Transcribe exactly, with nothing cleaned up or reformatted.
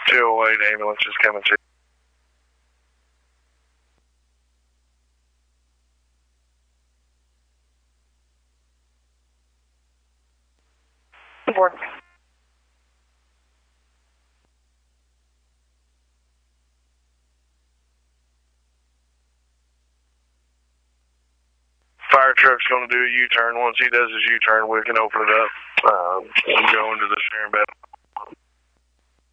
two oh eight ambulance is coming to. Board. Fire truck's going to do a U-turn. Once he does his U-turn, we can open it up um, and go into the sharing bed.